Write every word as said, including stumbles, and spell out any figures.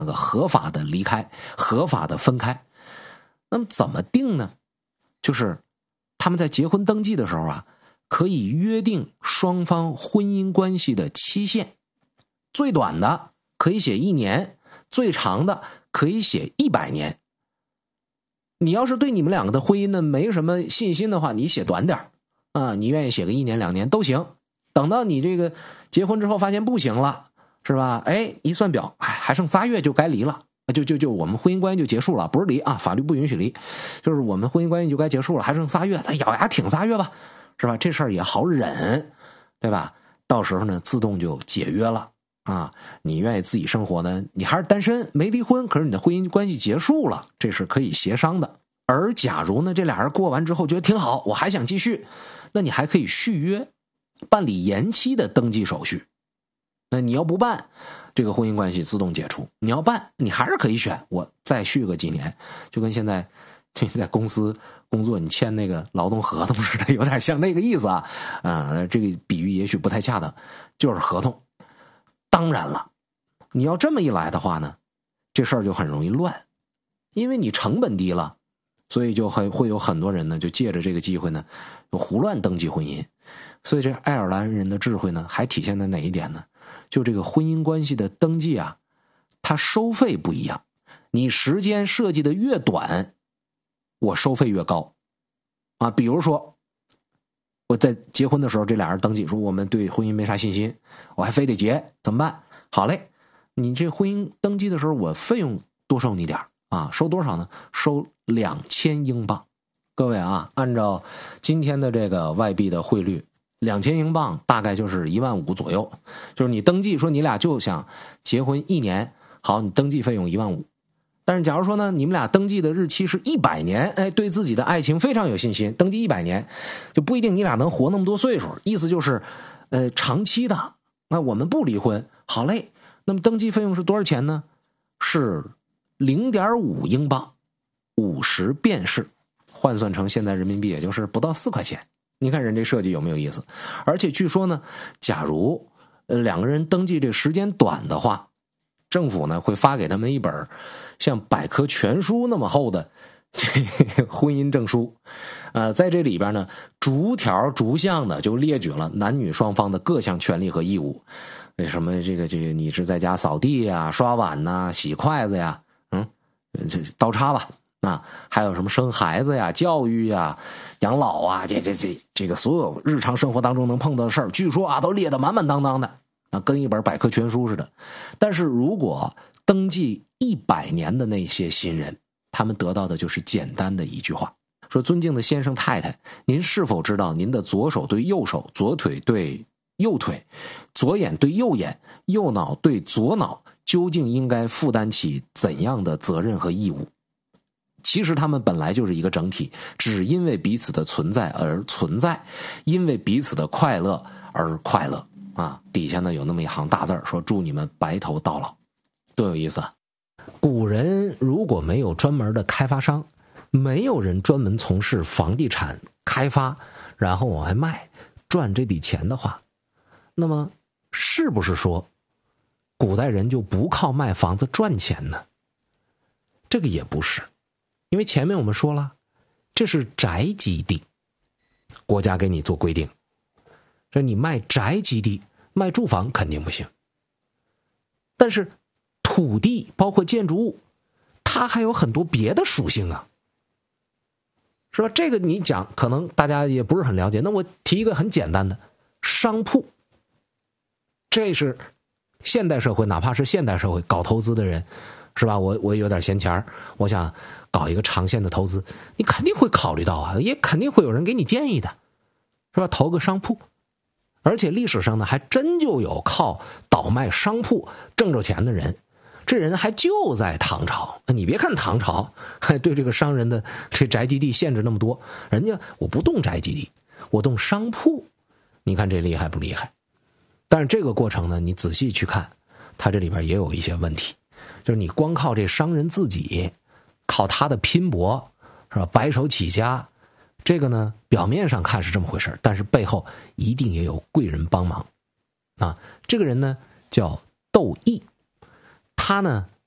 那个合法的离开，合法的分开。那么怎么定呢？就是他们在结婚登记的时候啊，可以约定双方婚姻关系的期限，最短的可以写一年，最长的可以写一百年。你要是对你们两个的婚姻呢没什么信心的话，你写短点啊，你愿意写个一年两年都行。等到你这个结婚之后发现不行了，是吧？哎，一算表，哎，还剩仨月就该离了，就就就我们婚姻关系就结束了，不是离啊，法律不允许离，就是我们婚姻关系就该结束了，还剩仨月，他咬牙挺仨月吧，是吧？这事儿也好忍，对吧？到时候呢，自动就解约了啊。你愿意自己生活呢，你还是单身没离婚，可是你的婚姻关系结束了，这是可以协商的。而假如呢，这俩人过完之后觉得挺好，我还想继续，那你还可以续约，办理延期的登记手续。那你要不办，这个婚姻关系自动解除；你要办，你还是可以选我再续个几年，就跟现在在公司工作你签那个劳动合同似的，有点像那个意思啊。呃，这个比喻也许不太恰当，就是合同。当然了，你要这么一来的话呢，这事儿就很容易乱，因为你成本低了，所以就会会有很多人呢，就借着这个机会呢，就胡乱登记婚姻。所以这爱尔兰人的智慧呢，还体现在哪一点呢？就这个婚姻关系的登记啊，它收费不一样。你时间设计的越短，我收费越高啊。比如说，我在结婚的时候，这俩人登记说我们对婚姻没啥信心，我还非得结，怎么办？好嘞，你这婚姻登记的时候，我费用多收你点啊，收多少呢？收两千英镑。各位啊，按照今天的这个外币的汇率，两千英镑大概就是一万五左右。就是你登记说你俩就想结婚一年，好，你登记费用一万五。但是假如说呢，你们俩登记的日期是一百年，哎，对自己的爱情非常有信心，登记一百年，就不一定你俩能活那么多岁数。意思就是，呃，长期的，那我们不离婚，好嘞。那么登记费用是多少钱呢？是零点五英镑，五十便士，换算成现在人民币也就是不到四块钱。你看人这设计有没有意思？而且据说呢，假如呃两个人登记这时间短的话，政府呢会发给他们一本像百科全书那么厚的这婚姻证书，呃，在这里边呢逐条逐项的就列举了男女双方的各项权利和义务。什么这个这个你是在家扫地呀、刷碗呐、洗筷子呀，嗯，这刀叉吧。啊，还有什么生孩子呀、教育呀、养老啊，这这这这个所有日常生活当中能碰到的事儿，据说啊都列得满满当当的，啊，跟一本百科全书似的。但是如果登记一百年的那些新人，他们得到的就是简单的一句话，说：尊敬的先生太太，您是否知道您的左手对右手，左腿对右腿，左眼对右眼，右脑对左脑，究竟应该负担起怎样的责任和义务？其实他们本来就是一个整体，只因为彼此的存在而存在，因为彼此的快乐而快乐啊！底下呢有那么一行大字说：祝你们白头到老。多有意思啊！古人如果没有专门的开发商，没有人专门从事房地产开发，然后往外卖赚这笔钱的话，那么是不是说古代人就不靠卖房子赚钱呢？这个也不是。因为前面我们说了，这是宅基地，国家给你做规定，这你卖宅基地、卖住房肯定不行。但是土地包括建筑物，它还有很多别的属性啊，是吧？这个你讲可能大家也不是很了解，那我提一个很简单的商铺，这是现代社会，哪怕是现代社会搞投资的人，是吧？我我有点闲钱，我想搞一个长线的投资，你肯定会考虑到啊，也肯定会有人给你建议的，是吧？投个商铺，而且历史上呢，还真就有靠倒卖商铺挣着钱的人，这人还就在唐朝。你别看唐朝还对这个商人的这宅基地限制那么多，人家我不动宅基地，我动商铺，你看这厉害不厉害？但是这个过程呢，你仔细去看，它这里边也有一些问题，就是你光靠这商人自己。靠他的拼搏，是吧？白手起家，这个呢，表面上看是这么回事，但是背后一定也有贵人帮忙啊。这个人呢叫窦俶，他呢